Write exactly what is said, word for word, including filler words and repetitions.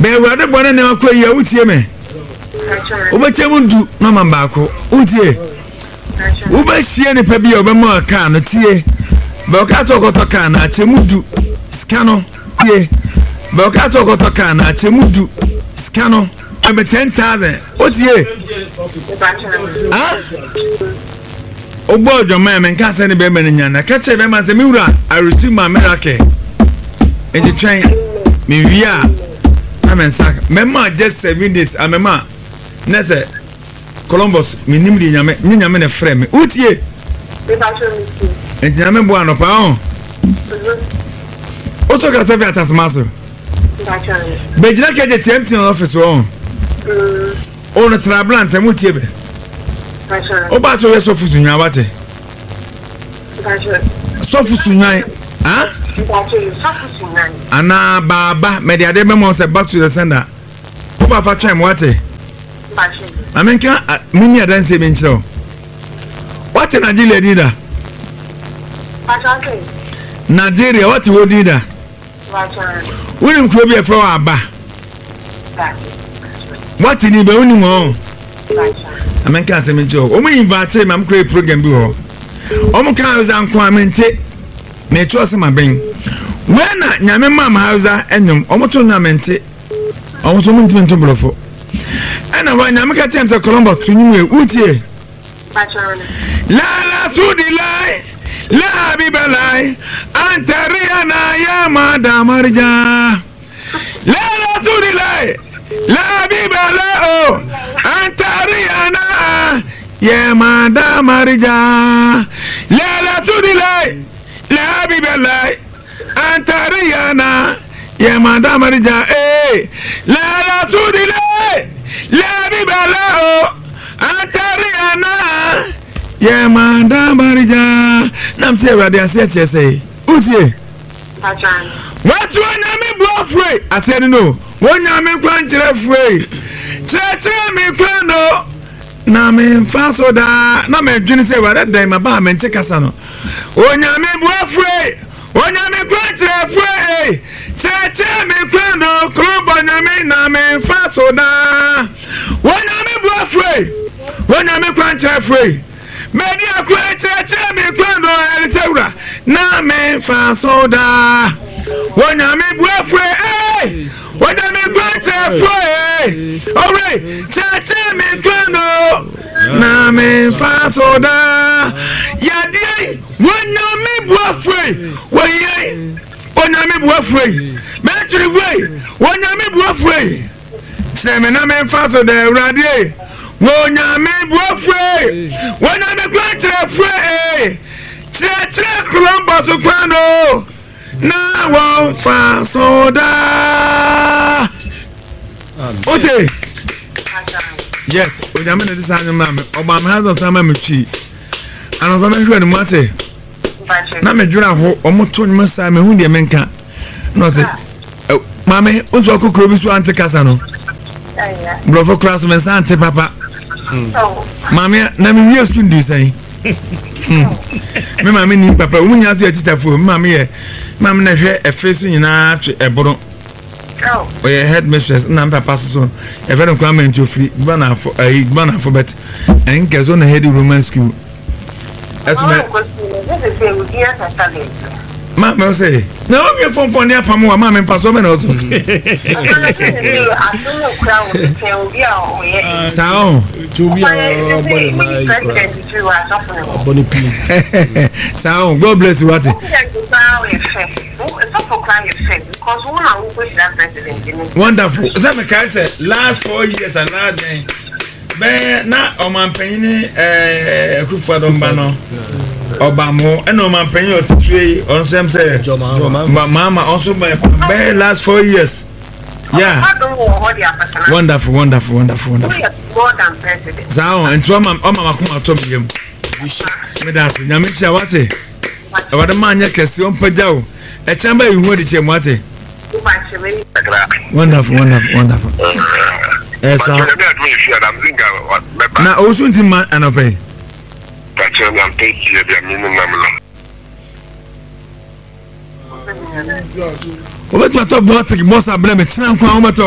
wura de bɔne ne akɔ yi utie me obeche mundu no mambako utie ubeshie ne pa bia obemo aka no tie be ka to koto ka na chemudu skano tie be ka to koto ka na chemudu skano be ten thousand utie ah ogbo joma me nka se ne be me nyana ka che be ma se mi wura I receive my miracle in the train me wia amen saka mema just seven days amema nese Columbus minim di nyame nyame ne frɛ me utie e nyame bo anopa ho o to ka se via tasmaso be jina ke je T M T office ho o no trablant mu tie be o ba to yeso fusu nya bate so fusu nya ah ana baba me dia de memo say back to the sender o ba fa twem wate I mean, can many of them say, what in Nigeria did that? Nigeria, what you did that? William could be a flower bar. What in the only more? I mean, can't say me joke. Only invite him, I'm create program. Omo cars and quamente, may trust my bing. When Yammy Mamma Hausa and them, almost ornamented, almost ornamented to blow. And when I make a time to Columbus to you, Utie La la to the lie, La Bibalai, Antariana Yamada Marja. La la to the lie, La Bibala, Antariana Yamada Marja. La la to the lie, La Bibalai, Antariana Yamada Marja. Eh, La la to the lie. La bibala o Antariana ye manda barija nam se wade ase chese utie pachan what one me boyfriend I said no one me kwan kire free cheche me kwan no na me faso da na me dwene se wade dan ma ba me nte kasa no onya me boyfriend onya me kwan kire free cheche me kwan no krobo nya me na me faso da wona me boyfriend wona me kwan kire free media kwan cheche me kwan no elitewra na me faso da wona me boyfriend eh wona me kwan kire free alright cheche me kwan no na me faso da yadie wona me boyfriend woye wona me boyfriend me tiri way wona me boyfriend se me na me faso da urade wona me boyfriend wona me kwantre free cheche Columbus kwano na won faso da ote yes wona me this anya mama oba me has of time me twi anoba me hwe ne mu ate na me dwura ho omoto nyum sa me hu de menka no say mama unto akokoro bi so ante kasa no bravo class me sa ante papa mama na me wi school di say me mama ni papa umunya so teacher fo mama ye mama na hwe e face nyina atwe eboro oh yeah headmistress na papa so e very requirement to free bana for eh bana for bet en kezo na head roman school ma me say na o me phone phone ya pamo ma me paso me na o so sao sao God bless you what wonderful so me can say last four years and last day be na o man penni eh Akufo-Addo mba no Obamo and no man penny or three on some say mama also by last four years. Yeah. Wonderful, wonderful, wonderful, wonderful. Sound and two mama come to me. Medas, Yamisha Wate. What a man yakes on Pajao. A chamber you heard it, Wate. Wonderful, wonderful, wonderful. Yes, now also to man and obey. I'm taking you the minimum. What about the boss? I blame it.